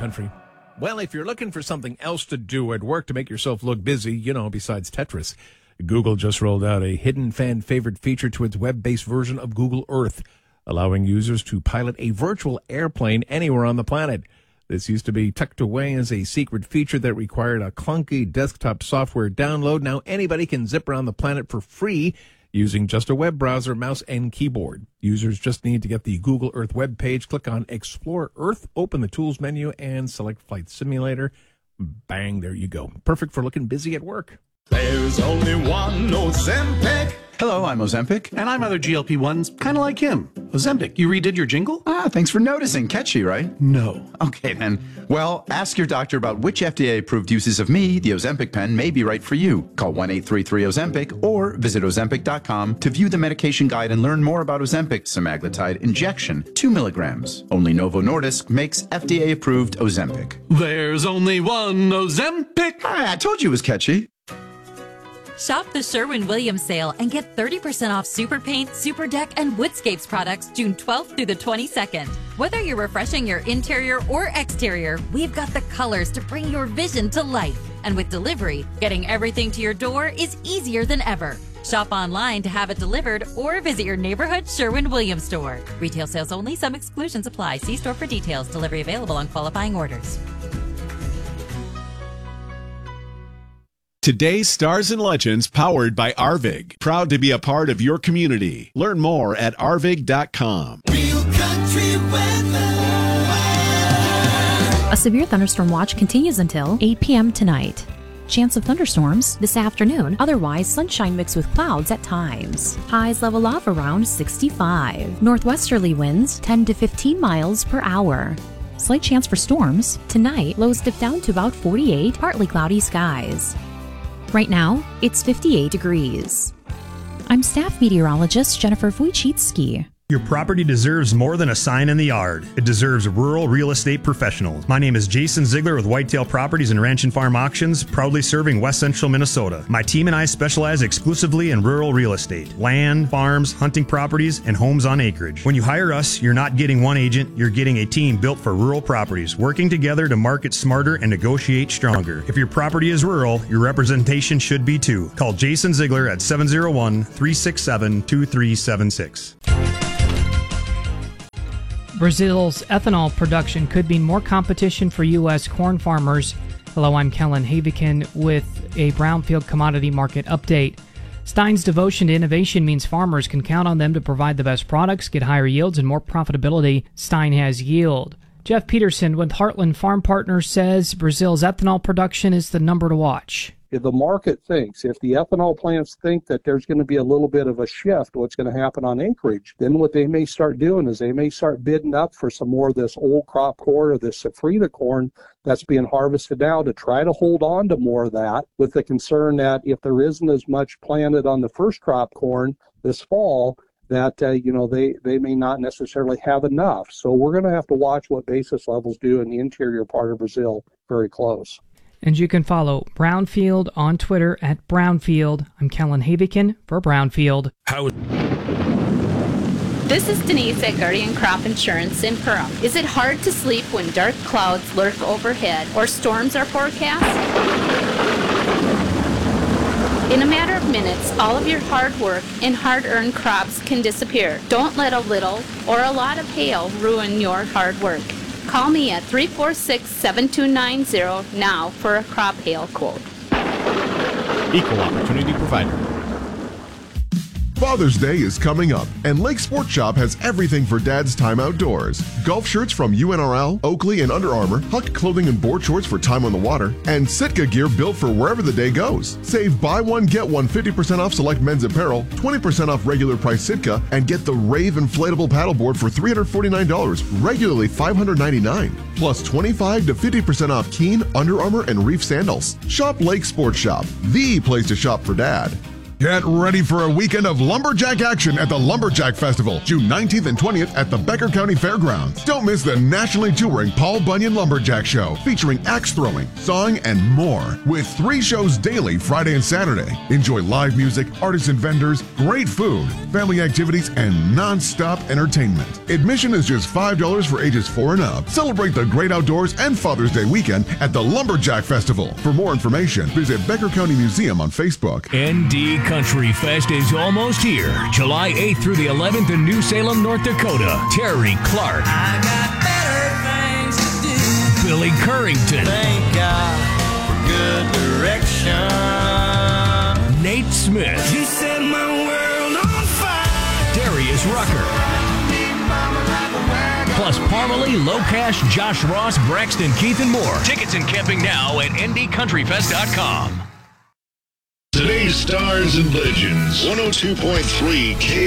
country. Well, if you're looking for something else to do at work to make yourself look busy, besides Tetris, Google just rolled out a hidden fan favorite feature to its web-based version of Google Earth, allowing users to pilot a virtual airplane anywhere on the planet. This used to be tucked away as a secret feature that required a clunky desktop software download. Now anybody can zip around the planet for free using just a web browser, mouse, and keyboard. Users just need to get the Google Earth web page, click on Explore Earth, open the Tools menu, and select Flight Simulator. Bang, there you go. Perfect for looking busy at work. There's only one Ozempic. Hello, I'm Ozempic. And I'm other GLP-1s, kind of like him. Ozempic, you redid your jingle? Thanks for noticing. Catchy, right? No. Okay, then. Well, ask your doctor about which FDA-approved uses of me, the Ozempic pen, may be right for you. Call 1-833-OZEMPIC or visit Ozempic.com to view the medication guide and learn more about Ozempic semaglutide injection, 2 milligrams. Only Novo Nordisk makes FDA-approved Ozempic. There's only one Ozempic. I told you it was catchy. Shop the Sherwin-Williams sale and get 30% off Super Paint, Super Deck, and Woodscapes products June 12th through the 22nd. Whether you're refreshing your interior or exterior, we've got the colors to bring your vision to life. And with delivery, getting everything to your door is easier than ever. Shop online to have it delivered or visit your neighborhood Sherwin-Williams store. Retail sales only. Some exclusions apply. See store for details. Delivery available on qualifying orders. Today's Stars and Legends powered by Arvig. Proud to be a part of your community. Learn more at arvig.com. Real country weather. A severe thunderstorm watch continues until 8 p.m. tonight. Chance of thunderstorms this afternoon, otherwise sunshine mixed with clouds at times. Highs level off around 65. Northwesterly winds 10 to 15 miles per hour. Slight chance for storms. Tonight, lows dip down to about 48, partly cloudy skies. Right now, it's 58 degrees. I'm staff meteorologist Jennifer Wojcicki. Your property deserves more than a sign in the yard. It deserves rural real estate professionals. My name is Jason Ziegler with Whitetail Properties and Ranch and Farm Auctions, proudly serving West Central Minnesota. My team and I specialize exclusively in rural real estate, land, farms, hunting properties, and homes on acreage. When you hire us, you're not getting one agent, you're getting a team built for rural properties, working together to market smarter and negotiate stronger. If your property is rural, your representation should be too. Call Jason Ziegler at 701-367-2376. Brazil's ethanol production could mean more competition for U.S. corn farmers. Hello, I'm Kellen Havikin with a Brownfield Commodity Market update. Stein's devotion to innovation means farmers can count on them to provide the best products, get higher yields, and more profitability. Stein has yield. Jeff Peterson with Heartland Farm Partners says Brazil's ethanol production is the number to watch. If the market thinks, if the ethanol plants think that there's going to be a little bit of a shift, what's going to happen on acreage, then what they may start doing is they may start bidding up for some more of this old crop corn or this safrita corn that's being harvested now to try to hold on to more of that, with the concern that if there isn't as much planted on the first crop corn this fall, that they may not necessarily have enough. So we're going to have to watch what basis levels do in the interior part of Brazil very close. And you can follow Brownfield on Twitter at Brownfield. I'm Kellen Havikin for Brownfield. This is Denise at Guardian Crop Insurance in Pearl. Is it hard to sleep when dark clouds lurk overhead or storms are forecast? In a matter of minutes, all of your hard work and hard-earned crops can disappear. Don't let a little or a lot of hail ruin your hard work. Call me at 346-7290 now for a crop hail quote. Equal Opportunity Provider. Father's Day is coming up, and Lake Sports Shop has everything for Dad's time outdoors. Golf shirts from UNRL, Oakley, and Under Armour, Huck clothing and board shorts for time on the water, and Sitka gear built for wherever the day goes. Save buy one, get one 50% off select men's apparel, 20% off regular price Sitka, and get the Rave inflatable paddleboard for $349, regularly $599, plus 25 to 50% off Keen, Under Armour, and Reef sandals. Shop Lake Sports Shop, the place to shop for Dad. Get ready for a weekend of lumberjack action at the Lumberjack Festival, June 19th and 20th at the Becker County Fairgrounds. Don't miss the nationally touring Paul Bunyan Lumberjack Show, featuring axe throwing, sawing, and more, with 3 shows daily Friday and Saturday. Enjoy live music, artists and vendors, great food, family activities, and non-stop entertainment. Admission is just $5 for ages 4 and up. Celebrate the great outdoors and Father's Day weekend at the Lumberjack Festival. For more information, visit Becker County Museum on Facebook. ND Country Fest is almost here. July 8th through the 11th in New Salem, North Dakota. Terry Clark. I got better things to do. Billy Currington. Thank God for good direction. Nate Smith. You set my world on fire. Darius Rucker. Plus Parmalee, Locash, Josh Ross, Braxton, Keith, and more. Tickets and camping now at ndcountryfest.com. Today's Stars and Legends, 102.3 K.